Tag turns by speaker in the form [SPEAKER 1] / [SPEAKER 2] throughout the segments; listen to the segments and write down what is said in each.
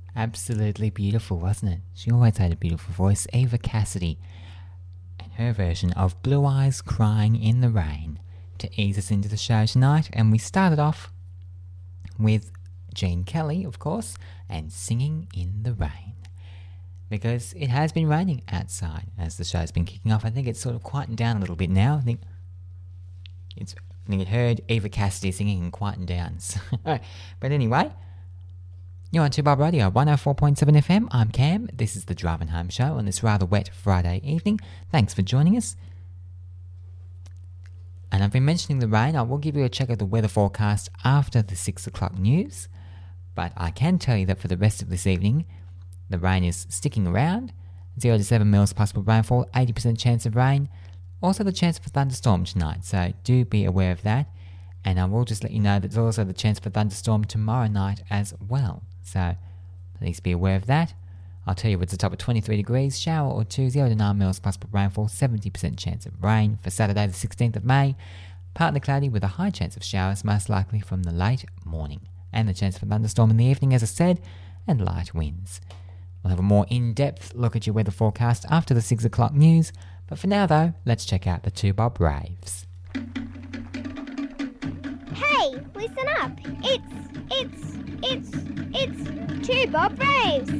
[SPEAKER 1] Absolutely beautiful, wasn't it? She always had a beautiful voice, Eva Cassidy, and her version of Blue Eyes Crying in the Rain to ease us into the show tonight. And we started off with Gene Kelly, of course, and Singing in the Rain, because it has been raining outside as the show's been kicking off. I think it's sort of quietened down a little bit now. I think it heard Eva Cassidy singing and quietened down. But anyway, you're on 2Bob Radio, 104.7 FM. I'm Cam. This is the Driving Home Show on this rather wet Friday evening. Thanks for joining us. And I've been mentioning the rain. I will give you a check of the weather forecast after the 6 o'clock news. But I can tell you that for the rest of this evening, the rain is sticking around. 0 to 7 mils possible rainfall, 80% chance of rain. Also the chance for thunderstorm tonight, so do be aware of that. And I will just let you know that there's also the chance for thunderstorm tomorrow night as well. So please be aware of that. I'll tell you it's a top of 23 degrees, shower or 2, 0 to 9 mils possible rainfall, 70% chance of rain. For Saturday the 16th of May, partly cloudy with a high chance of showers, most likely from the late morning. And the chance for thunderstorm in the evening, as I said, and light winds. We'll have a more in-depth look at your weather forecast after the 6 o'clock news. But for now though, let's check out the 2Bob Raves.
[SPEAKER 2] Hey, listen up. It's 2Bob Raves.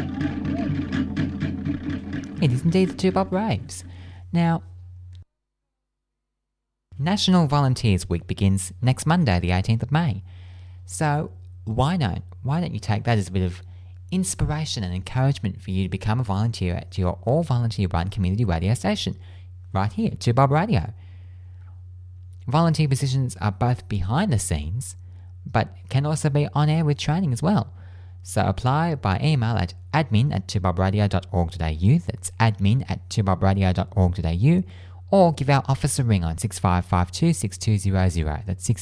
[SPEAKER 1] It is indeed the 2Bob Raves. Now, National Volunteers Week begins next Monday, the 18th of May. So why don't you take that as a bit of inspiration and encouragement for you to become a volunteer at your all-volunteer run community radio station, right here, 2Bob Radio. Volunteer positions are both behind the scenes, but can also be on air with training as well. So apply by email at admin@2bobradio.org.au, that's admin@2bobradio.org.au, or give our office a ring on 6552-6200, that's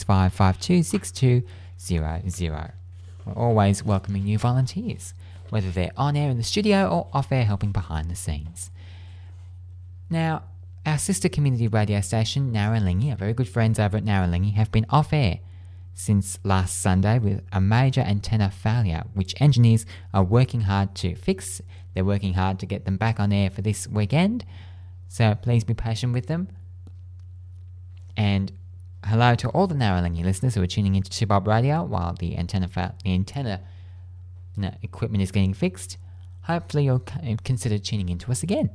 [SPEAKER 1] 6552-6200. We're always welcoming new volunteers, whether they're on air in the studio or off air helping behind the scenes. Now, our sister community radio station, Narrowlingy, our very good friends over at Narrowlingy, have been off air since last Sunday with a major antenna failure, which engineers are working hard to fix. They're working hard to get them back on air for this weekend, so please be patient with them. And hello to all the Narrowlingy listeners who are tuning into 2Bob Radio while the antenna equipment is getting fixed. Hopefully you'll consider tuning into us again.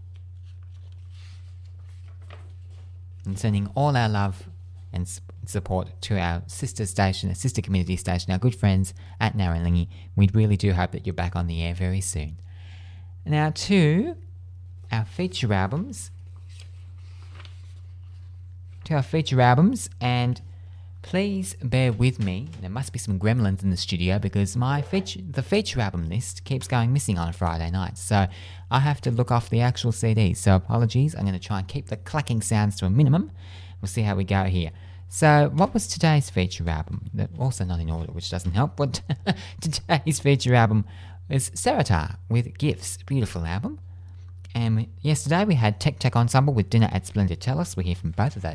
[SPEAKER 1] And sending all our love and support to our sister community station, our good friends at Narrowlingy. We really do hope that you're back on the air very soon. Now to our feature albums. And please bear with me. There must be some gremlins in the studio because the feature album list keeps going missing on a Friday night. So I have to look off the actual CDs. So apologies. I'm going to try and keep the clacking sounds to a minimum. We'll see how we go here. So what was today's feature album? Also not in order, which doesn't help. But today's feature album is Seratar with Gifts. Beautiful album. And yesterday we had Tech Tech Ensemble with Dinner at Splendid Tellus. We hear from both of those